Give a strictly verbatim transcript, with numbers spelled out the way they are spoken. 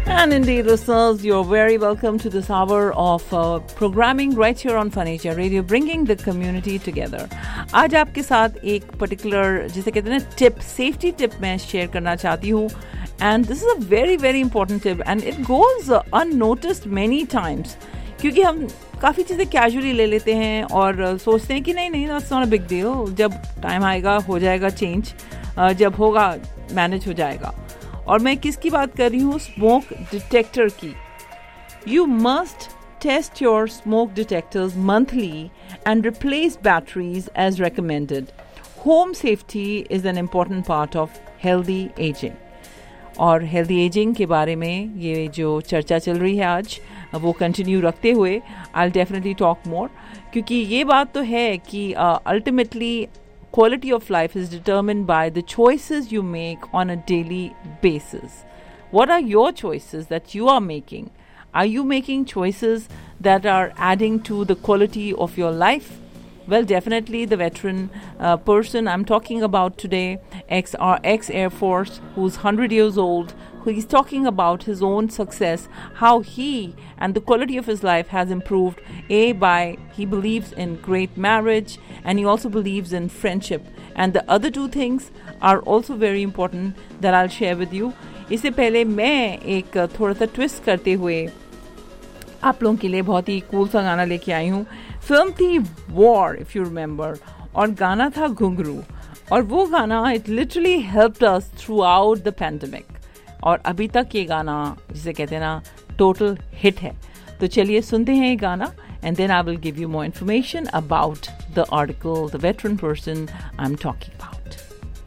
And indeed, listeners, you're very welcome to this hour of uh, programming right here on Furniture Radio, bringing the community together. आज आपके साथ एक particular, जिसे कहते हैं ना, tip, safety tip मैं share करना चाहती हूँ. And this is a very, very important tip, and it goes uh, unnoticed many times. क्योंकि हम काफ़ी चीज़ें कैजुअली ले लेते हैं और uh, सोचते हैं कि नहीं नहीं that's not a big deal. जब टाइम आएगा हो जाएगा चेंज, uh, जब होगा मैनेज हो जाएगा. और मैं किसकी बात कर रही हूँ? स्मोक डिटेक्टर की. You must test your smoke detectors monthly and replace batteries as recommended. Home safety is an important part of healthy ageing. और हेल्दी एजिंग के बारे में ये जो चर्चा चल रही है आज, वो कंटिन्यू रखते हुए I will definitely talk more, क्योंकि ये बात तो है कि ultimately uh, quality of life is determined by the choices you make on a daily basis. What are your choices that you are making? Are you making choices that are adding to the quality of your life? Well, definitely the veteran uh, person I'm talking about today, ex our ex-Air Force, who's one hundred years old, who is talking about his own success, how he and the quality of his life has improved, A, by he believes in great marriage, and he also believes in friendship. And the other two things are also very important that I'll share with you. इससे पहले मैं एक थोड़ा सा twist करते हुए आप लोगों के लिए बहुत ही कूल सा गाना लेके आई हूँ. फिल्म थी वॉर, इफ यू रिमेंबर, और गाना था घुंघरू. और वो गाना it literally helped us through out the pandemic. और अभी तक ये गाना, जिसे कहते हैं ना, टोटल हिट है. तो चलिए सुनते हैं ये गाना, and then I will give you more information about the article, the veteran person I am talking about.